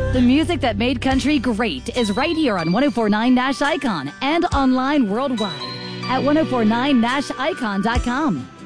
The music that made country great is right here on 1049 Nash Icon and online worldwide at 1049nashicon.com.